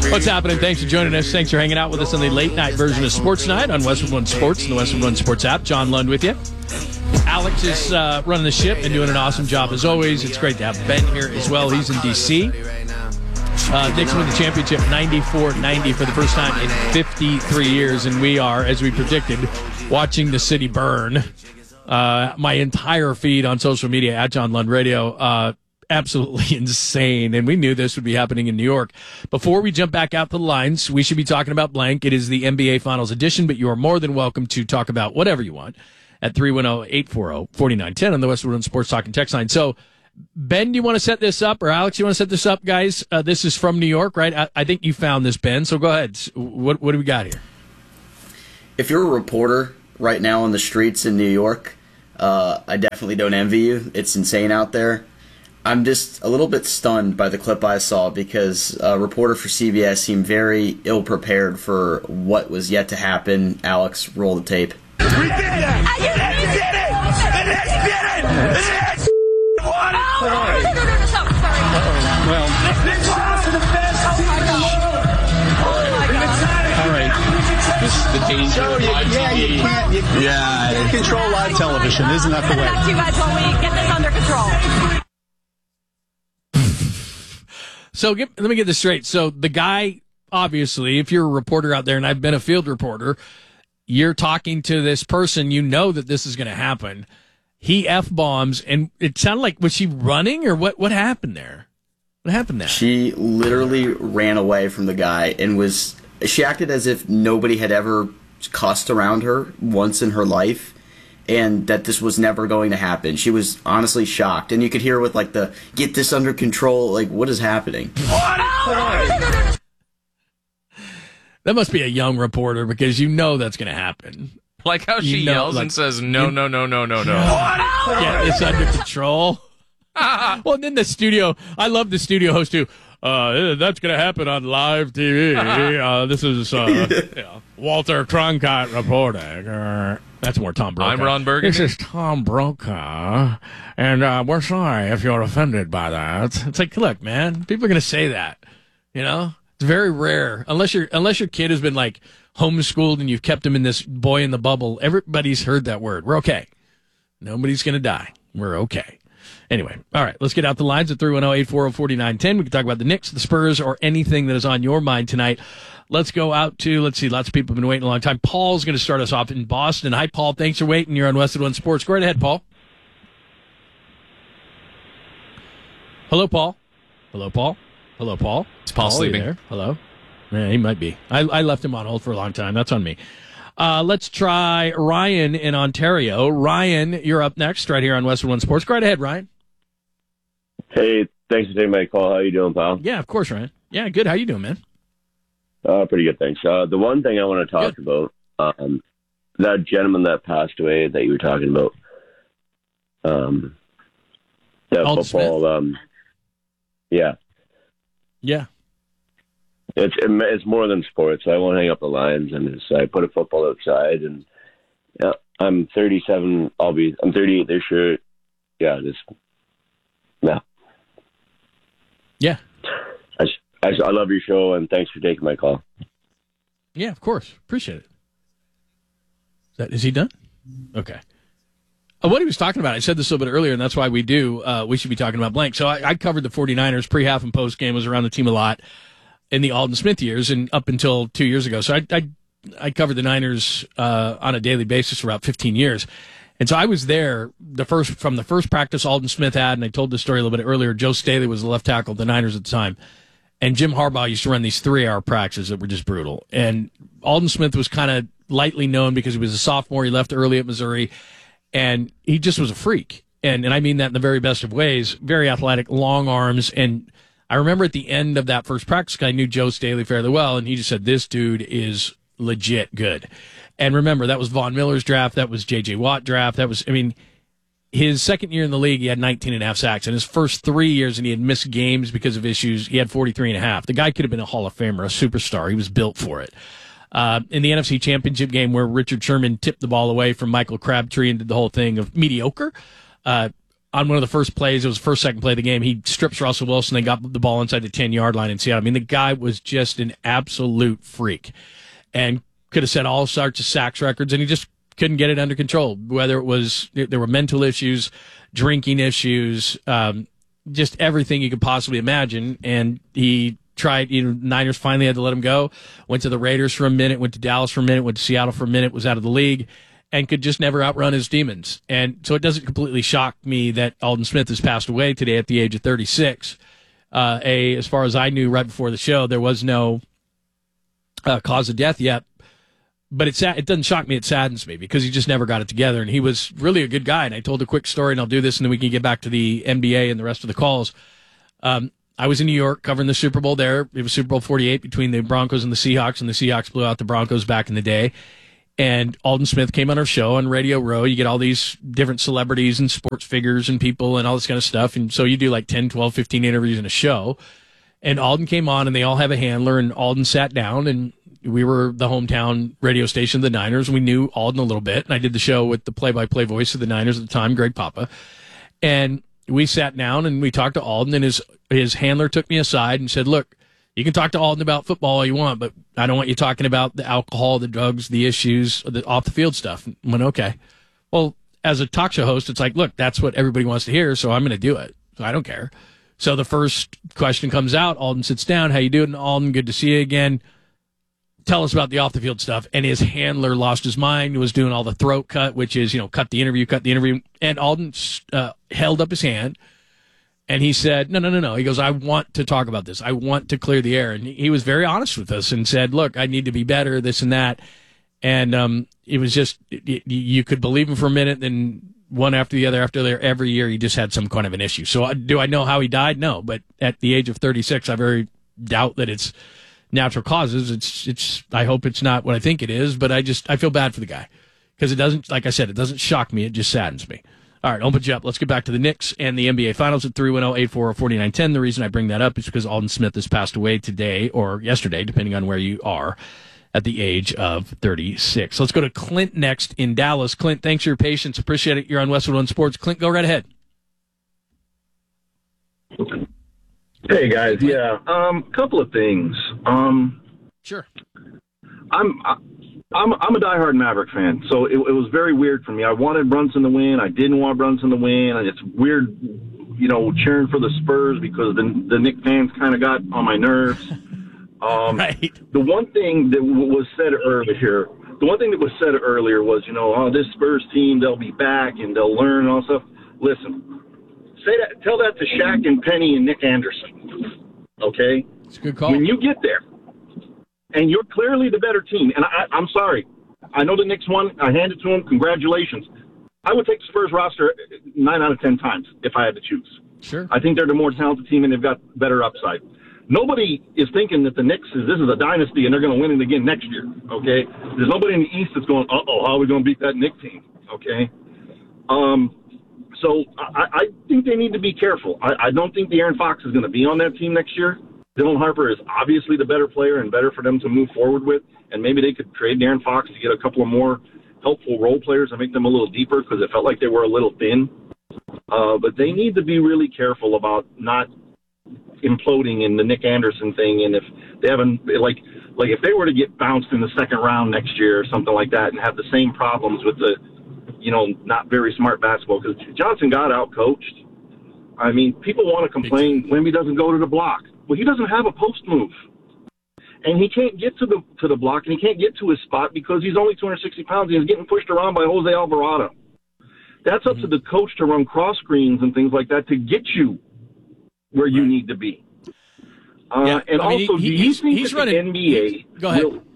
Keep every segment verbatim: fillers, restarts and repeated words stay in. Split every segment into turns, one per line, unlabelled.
What's happening? Thanks for joining us. Thanks for hanging out with us on the late night version of Sports Night on Westwood One Sports and the Westwood One Sports app. John Lund with you. Alex is uh, running the ship and doing an awesome job as always. It's great to have Ben here as well. He's in D C. Uh, Knicks win the championship ninety-four ninety for the first time in fifty-three years, and we are, as we predicted, watching the city burn. Uh, my entire feed on social media at John Lund Radio, uh, absolutely insane, and we knew this would be happening in New York. Before we jump back out to the lines, we should be talking about blank. It is the N B A Finals edition, but you are more than welcome to talk about whatever you want at three one zero, eight four zero, four nine one zero on the Westwood One Sports Talk and Text line. So, Ben, do you want to set this up, or Alex, you want to set this up, guys? Uh, this is from New York, right? I, I think you found this, Ben, so go ahead. What, what do we got here?
If you're a reporter right now on the streets in New York, uh, I definitely don't envy you. It's insane out there. I'm just a little bit stunned by the clip I saw because a reporter for C B S seemed very ill-prepared for what was yet to happen. Alex, roll the tape.
We did it! I did it! We did it! The Knicks did it! The Knicks won!
Oh, no, no, no, no, no, stop, sorry.
Well, the Knicks lost to the best.
Oh, my God. Oh, my God.
All right. This is the danger
so
of
you,
live
yeah,
T V.
you can't, you, yeah, you can't control live television. Isn't that the way?
Back to you guys while we get this under control.
So get, let me get this straight. So the guy, obviously, if you're a reporter out there, and I've been a field reporter, you're talking to this person, you know that this is going to happen. He F-bombs, and it sounded like, was she running, or what, what happened there? What happened there?
She literally ran away from the guy and was, she acted as if nobody had ever cussed around her once in her life, and that this was never going to happen. She was honestly shocked, and you could hear with like the, get this under control, like, what is happening?
That must be a young reporter, because you know that's going to happen.
Like how she
You know,
yells
like-
and says, no, no, no, no, no, no.
Yeah, it's under control. Well, and then the studio, I love the studio host too. Uh, that's going to happen on live T V. Uh, this is uh, yeah, Walter Cronkite reporting. Uh, that's more Tom Brokaw.
I'm Ron Burgundy.
This is Tom Brokaw, and uh, we're sorry if you're offended by that. It's like, look, man, people are going to say that. You know, it's very rare unless your unless your kid has been like homeschooled and you've kept him in this boy in the bubble. Everybody's heard that word. We're okay. Nobody's going to die. We're okay. Anyway, all right, let's get out the lines at three one zero, eight four zero, four nine one zero. We can talk about the Knicks, the Spurs, or anything that is on your mind tonight. Let's go out to, let's see, lots of people have been waiting a long time. Paul's going to start us off in Boston. Hi, Paul. Thanks for waiting. You're on Westwood One Sports. Go right ahead, Paul. Hello, Paul. Hello, Paul. Hello, Paul.
Is Paul sleeping?
There? Hello. Yeah, he might be. I, I left him on hold for a long time. That's on me. Uh, let's try Ryan in Ontario. Ryan, you're up next right here on Westwood One Sports. Go right ahead, Ryan.
Hey, thanks for taking my call. How you doing, pal?
Yeah, of course, Ryan. Yeah, good. How you doing, man?
Uh, pretty good, thanks. Uh, the one thing I want to talk
Good.
about, um, that gentleman that passed away that you were talking about, um, that
Alden
football, um, yeah,
Yeah.
it's it's more than sports. I won't hang up the lines, and it's, I put a football outside, and yeah, I'm thirty-seven. I'll be I'm thirty-eight this year. Yeah, just yeah.
Yeah.
I, I, I love your show, and thanks for taking my call.
Yeah, of course. Appreciate it. Is, that, is he done? Okay. Uh, what he was talking about, I said this a little bit earlier, and that's why we do, uh, we should be talking about blank. So I, I covered the 49ers pre-half and post-game, was around the team a lot in the Alden Smith years and up until two years ago. So I I, I covered the Niners uh, on a daily basis for about fifteen years. And so I was there the first from the first practice Alden Smith had, and I told this story a little bit earlier. Joe Staley was the left tackle of the Niners at the time. And Jim Harbaugh used to run these three-hour practices that were just brutal. And Alden Smith was kind of lightly known because he was a sophomore. He left early at Missouri. And he just was a freak. And and I mean that in the very best of ways. Very athletic, long arms. And I remember at the end of that first practice, I knew Joe Staley fairly well, and he just said, this dude is legit good. And remember, that was Von Miller's draft. That was J J. Watt draft. That was, I mean, his second year in the league, he had nineteen and a half sacks. In his first three years, and he had missed games because of issues, he had forty-three and a half. The guy could have been a Hall of Famer, a superstar. He was built for it. Uh, in the N F C Championship game where Richard Sherman tipped the ball away from Michael Crabtree and did the whole thing of mediocre, uh, on one of the first plays, it was the first, second play of the game, he strips Russell Wilson. They got the ball inside the ten-yard line in Seattle. I mean, the guy was just an absolute freak and could have set all sorts of sacks records, and he just couldn't get it under control, whether it was there were mental issues, drinking issues, um, just everything you could possibly imagine. And he tried, you know, Niners finally had to let him go, went to the Raiders for a minute, went to Dallas for a minute, went to Seattle for a minute, was out of the league, and could just never outrun his demons. And so it doesn't completely shock me that Aldon Smith has passed away today at the age of thirty-six. Uh, a, as far as I knew right before the show, there was no uh, cause of death yet. But it's, it doesn't shock me. It saddens me because he just never got it together. And he was really a good guy. And I told a quick story, and I'll do this, and then we can get back to the N B A and the rest of the calls. Um, I was in New York covering the Super Bowl there. It was Super Bowl forty-eight between the Broncos and the Seahawks, and the Seahawks blew out the Broncos back in the day. And Aldon Smith came on our show on Radio Row. You get all these different celebrities and sports figures and people and all this kind of stuff. And so you do like ten, twelve, fifteen interviews in a show. And Aldon came on, and they all have a handler, and Aldon sat down, and we were the hometown radio station of the Niners, and we knew Aldon a little bit. And I did the show with the play-by-play voice of the Niners at the time, Greg Papa. And we sat down, and we talked to Aldon, and his his handler took me aside and said, look, you can talk to Aldon about football all you want, but I don't want you talking about the alcohol, the drugs, the issues, the off-the-field stuff. And I went, okay. Well, as a talk show host, it's like, look, that's what everybody wants to hear, so I'm going to do it. So I don't care. So the first question comes out. Aldon sits down. How you doing, Aldon? Good to see you again. Tell us about the off-the-field stuff. And his handler lost his mind, was doing all the throat cut, which is, you know, cut the interview, cut the interview. And Aldon uh, held up his hand, and he said, no, no, no, no. He goes, I want to talk about this. I want to clear the air. And he was very honest with us and said, look, I need to be better, this and that. And um, it was just, it, you could believe him for a minute, then one after the other after the other, every year he just had some kind of an issue. So uh, do I know how he died? No. But at the age of thirty-six, I very doubt that it's natural causes. It's, it's, I hope it's not what I think it is, but I just, I feel bad for the guy because it doesn't, like I said, it doesn't shock me. It just saddens me. All right, I'll put you up. Let's get back to the Knicks and the N B A Finals at three one zero, eight four zero, four nine one zero. The reason I bring that up is because Aldon Smith has passed away today or yesterday, depending on where you are, at the age of thirty-six. Let's go to Clint next in Dallas. Clint, thanks for your patience. Appreciate it. You're on Westwood One Sports. Clint, go right ahead.
Hey guys, yeah. Um, couple of things. Um,
sure.
I'm I'm I'm a diehard Maverick fan, so it, it was very weird for me. I wanted Brunson to win. I didn't want Brunson to win, and it's weird, you know, cheering for the Spurs because the the Knicks fans kind of got on my nerves. Um,
right.
The one thing that w- was said earlier, the one thing that was said earlier was, you know, oh, this Spurs team, they'll be back and they'll learn and all stuff. Listen. Say that, tell that to Shaq and Penny and Nick Anderson, okay?
It's a good call.
When you get there, and you're clearly the better team, and I, I'm sorry, I know the Knicks won, I hand it to them, congratulations. I would take the Spurs roster nine out of ten times if I had to choose.
Sure.
I think they're the more talented team, and they've got better upside. Nobody is thinking that the Knicks is, this is a dynasty, and they're going to win it again next year, okay? There's nobody in the East that's going, uh-oh, how are we going to beat that Knicks team, okay? Um... So I, I think they need to be careful. I, I don't think the Aaron Fox is going to be on that team next year. Dylan Harper is obviously the better player and better for them to move forward with. And maybe they could trade Aaron Fox to get a couple of more helpful role players and make them a little deeper because it felt like they were a little thin. Uh, but they need to be really careful about not imploding in the Nick Anderson thing. And if they haven't, like, like if they were to get bounced in the second round next year or something like that and have the same problems with the, you know, not very smart basketball, because Johnson got out-coached. I mean, people want to complain Wemby doesn't go to the block. Well, he doesn't have a post move. And he can't get to the to the block, and he can't get to his spot because he's only two hundred sixty pounds, and he's getting pushed around by Jose Alvarado. That's up mm-hmm. to the coach to run cross screens and things like that to get you where you right. need to be. Uh,
yeah.
And
I mean,
also,
he,
do you
he's,
think
he's
that
running,
the N B A...
he, go ahead.
Will,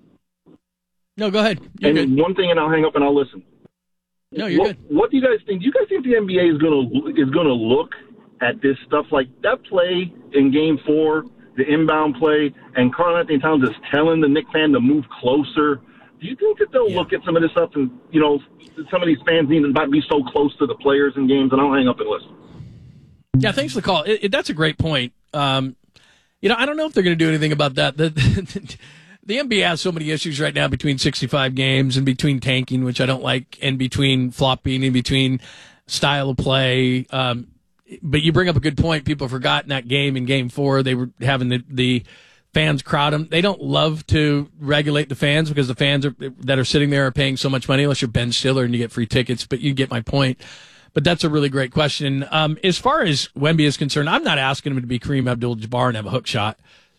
no, go ahead. You're
and
good.
one thing, and I'll hang up and I'll listen.
No, you're
what,
good.
What do you guys think? Do you guys think the N B A is going to is going to look at this stuff like that play in Game Four, the inbound play, and Karl Anthony Towns is telling the Knicks fan to move closer? Do you think that they'll yeah. look at some of this stuff and, you know, some of these fans need to not be so close to the players in games? And I'll hang up and listen.
Yeah, thanks for the call. It, it, that's a great point. Um, you know, I don't know if they're going to do anything about that. The, the, the N B A has so many issues right now between sixty-five games and between tanking, which I don't like, and between flopping, and between style of play. Um, but you bring up a good point. People forgot in that game, in game four, they were having the, the fans crowd them. They don't love to regulate the fans because the fans are, that are sitting there are paying so much money, unless you're Ben Stiller and you get free tickets, but you get my point. But that's a really great question. Um, as far as Wemby is concerned, I'm not asking him to be Kareem Abdul-Jabbar and have a hook shot,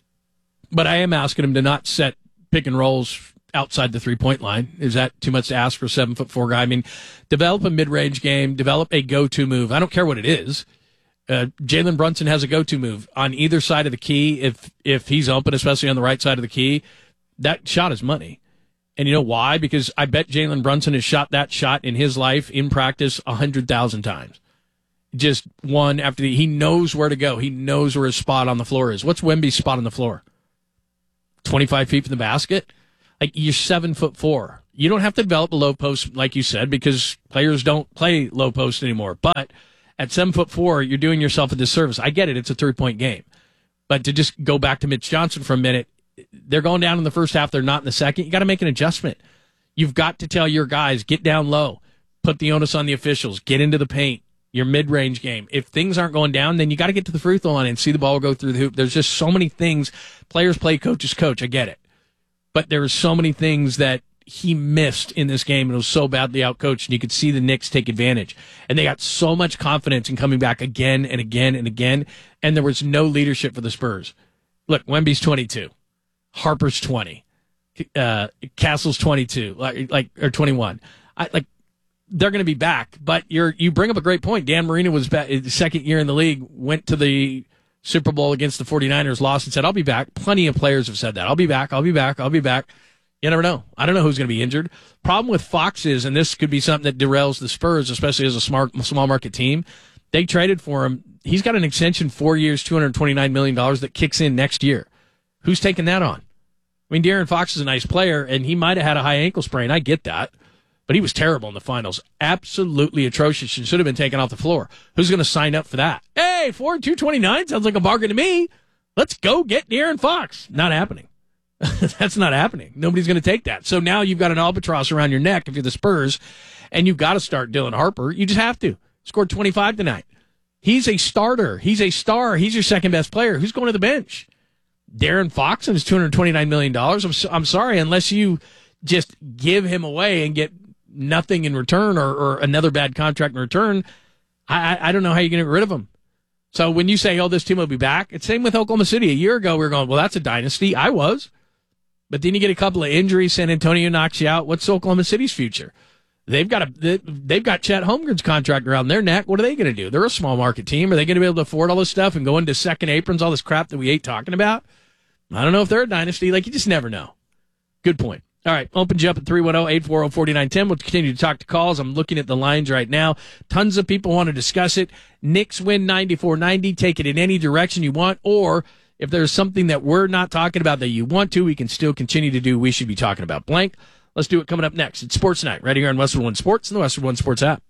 but I am asking him to not set pick and rolls outside the three-point line. Is that too much to ask for a seven-foot-four guy? I mean, develop a mid-range game, develop a go-to move. I don't care what it is. Uh, Jalen Brunson has a go-to move on either side of the key. If if he's open, especially on the right side of the key, that shot is money. And you know why? Because I bet Jalen Brunson has shot that shot in his life in practice one hundred thousand times. Just one after the, he knows where to go. He knows where his spot on the floor is. What's Wemby's spot on the floor? twenty-five feet from the basket? Like, you're seven foot four. You don't have to develop a low post, like you said, because players don't play low post anymore. But at seven foot four, you're doing yourself a disservice. I get it. It's a three-point game. But to just go back to Mitch Johnson for a minute, they're going down in the first half. They're not in the second. You got to make an adjustment. You've got to tell your guys, get down low, put the onus on the officials, get into the paint, your mid-range game. If things aren't going down, then you got to get to the free throw line and see the ball go through the hoop. There's just so many things. Players play, coaches coach. I get it. But there are so many things that he missed in this game, and it was so badly outcoached, and you could see the Knicks take advantage. And they got so much confidence in coming back again and again and again, and there was no leadership for the Spurs. Look, Wemby's twenty-two. Harper's twenty. Uh, Castle's twenty-two, like, like or twenty-one. I, like, they're going to be back, but you're, you bring up a great point. Dan Marino was back, second year in the league, went to the Super Bowl against the 49ers, lost, and said, I'll be back. Plenty of players have said that. I'll be back. I'll be back. I'll be back. You never know. I don't know who's going to be injured. Problem with Fox is, and this could be something that derails the Spurs, especially as a smart, small market team, they traded for him. He's got an extension, four years, two hundred twenty-nine million dollars that kicks in next year. Who's taking that on? I mean, De'Aaron Fox is a nice player, and he might have had a high ankle sprain. I get that. But he was terrible in the finals. Absolutely atrocious and should have been taken off the floor. Who's going to sign up for that? Hey, four two twenty-nine sounds like a bargain to me. Let's go get De'Aaron Fox. Not happening. That's not happening. Nobody's going to take that. So now you've got an albatross around your neck if you're the Spurs, and you've got to start Dylan Harper. You just have to. Scored twenty-five tonight. He's a starter. He's a star. He's your second best player. Who's going to the bench? De'Aaron Fox and his two hundred twenty-nine million dollars. I'm, so, I'm sorry, unless you just give him away and get nothing in return or, or another bad contract in return, I, I, I don't know how you're going to get rid of him. So when you say, oh, this team will be back, it's same with Oklahoma City. A year ago, we were going, well, that's a dynasty. I was. But then you get a couple of injuries. San Antonio knocks you out. What's Oklahoma City's future? They've got a they've got Chet Holmgren's contract around their neck. What are they going to do? They're a small market team. Are they going to be able to afford all this stuff and go into second aprons, all this crap that we hate talking about? I don't know if they're a dynasty. Like, you just never know. Good point. All right, opens you up at three one zero, eight four zero, four nine one zero. We'll continue to talk to calls. I'm looking at the lines right now. Tons of people want to discuss it. Knicks win ninety-four ninety. Take it in any direction you want. Or if there's something that we're not talking about that you want to, we can still continue to do. We should be talking about blank. Let's do it coming up next. It's Sports Night right here on Westwood One Sports and the Westwood One Sports app.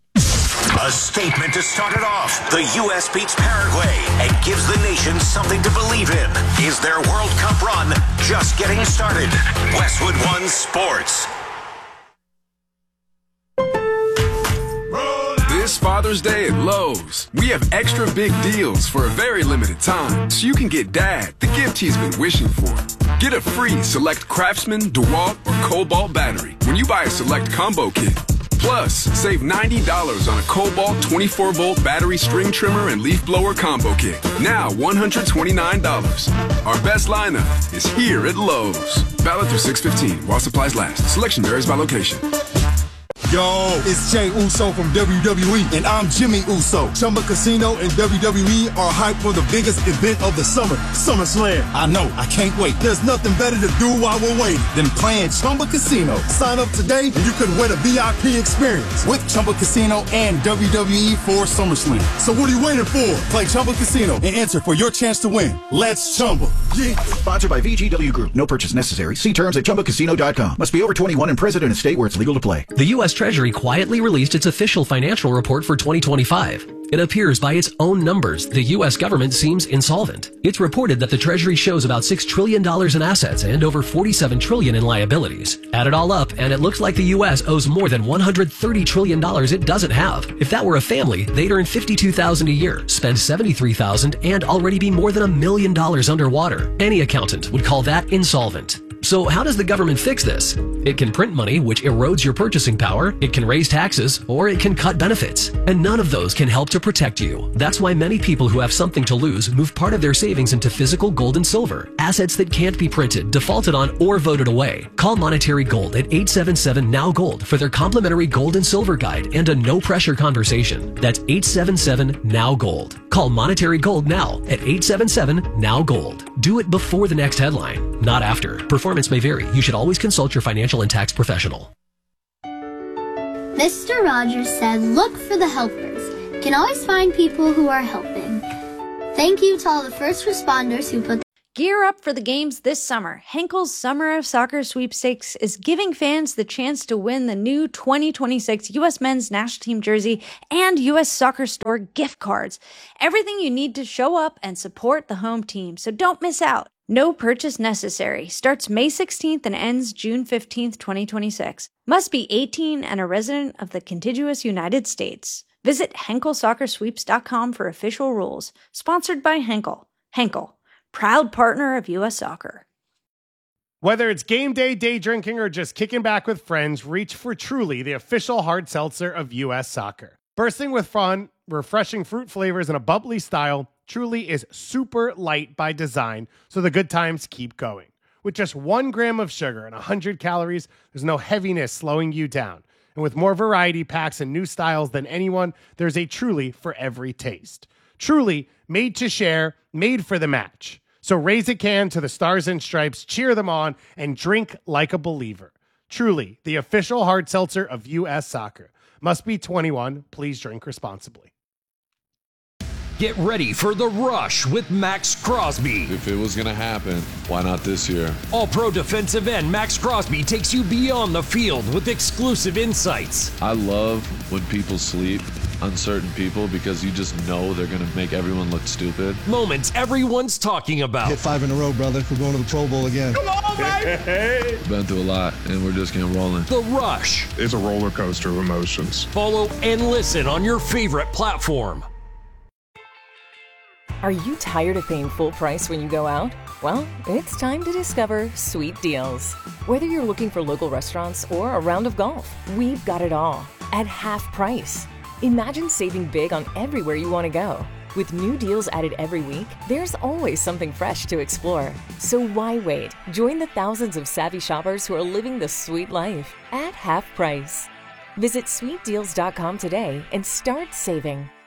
A statement to start it off. The U S beats Paraguay and gives the nation something to believe in. Is their World Cup run just getting started? Westwood One Sports.
This Father's Day at Lowe's, we have extra big deals for a very limited time, so you can get Dad the gift he's been wishing for. Get a free Select Craftsman, DeWalt, or Cobalt battery when you buy a Select Combo Kit. Plus, save ninety dollars on a Cobalt twenty-four volt battery string trimmer and leaf blower combo kit. Now one hundred twenty-nine dollars. Our best lineup is here at Lowe's. Valid through six fifteen while supplies last. Selection varies by location.
Yo, it's Jey Uso from W W E, and I'm Jimmy Uso. Chumba Casino and W W E are hyped for the biggest event of the summer, SummerSlam. I know, I can't wait. There's nothing better to do while we're waiting than playing Chumba Casino. Sign up today and you could win a V I P experience with Chumba Casino and W W E for SummerSlam. So what are you waiting for? Play Chumba Casino and enter for your chance to win. Let's Chumba. Yeah.
Sponsored by V G W Group. No purchase necessary. See terms at Chumba Casino dot com. Must be over twenty-one and present in a state where it's legal to play.
The U S Treasury quietly released its official financial report for twenty twenty-five. It appears by its own numbers, the U S government seems insolvent. It's reported that the Treasury shows about six trillion dollars in assets and over forty-seven trillion dollars in liabilities. Add it all up, and it looks like the U S owes more than one hundred thirty trillion dollars it doesn't have. If that were a family, they'd earn fifty-two thousand dollars a year, spend seventy-three thousand dollars, and already be more than a million dollars underwater. Any accountant would call that insolvent. So how does the government fix this? It can print money, which erodes your purchasing power, it can raise taxes, or it can cut benefits. And none of those can help to protect you. That's why many people who have something to lose move part of their savings into physical gold and silver, assets that can't be printed, defaulted on, or voted away. Call Monetary Gold at eight seven seven, N O W Gold for their complimentary gold and silver guide and a no-pressure conversation. That's eight seven seven, N O W Gold. Call Monetary Gold now at eight seven seven, N O W Gold. Do it before the next headline, not after. Performance may vary. You should always consult your financial and tax professional.
Mister Rogers said, look for the helpers. You can always find people who are helping. Thank you to all the first responders who put
Gear up for the games this summer. Henkel's Summer of Soccer Sweepstakes is giving fans the chance to win the new twenty twenty-six U S Men's National Team jersey and U S Soccer Store gift cards. Everything you need to show up and support the home team, so don't miss out. No purchase necessary. Starts May sixteenth and ends June fifteenth, twenty twenty-six. Must be eighteen and a resident of the contiguous United States. Visit Henkel Soccer Sweeps dot com for official rules. Sponsored by Henkel. Henkel, proud partner of U S Soccer.
Whether it's game day, day drinking, or just kicking back with friends, reach for Truly, the official hard seltzer of U S Soccer. Bursting with fun, refreshing fruit flavors, and a bubbly style, Truly is super light by design, so the good times keep going. With just one gram of sugar and one hundred calories, there's no heaviness slowing you down. And with more variety packs and new styles than anyone, there's a Truly for every taste. Truly, made to share, made for the match. So raise a can to the Stars and Stripes, cheer them on, and drink like a believer. Truly, the official hard seltzer of U S Soccer. Must be twenty-one. Please drink responsibly.
Get ready for The Rush with Max Crosby.
If it was going to happen, why not this year?
All-pro defensive end Max Crosby takes you beyond the field with exclusive insights.
I love when people sleep, uncertain people, because you just know they're going to make everyone look stupid.
Moments everyone's talking about.
Hit five in a row, brother. We're going to the Pro Bowl again.
Come on, baby! Been through a lot, and we're just getting rolling.
The Rush.
It's a roller coaster of emotions.
Follow and listen on your favorite platform.
Are you tired of paying full price when you go out? Well, it's time to discover Sweet Deals. Whether you're looking for local restaurants or a round of golf, we've got it all at half price. Imagine saving big on everywhere you want to go. With new deals added every week, there's always something fresh to explore. So why wait? Join the thousands of savvy shoppers who are living the sweet life at half price. Visit sweet deals dot com today and start saving.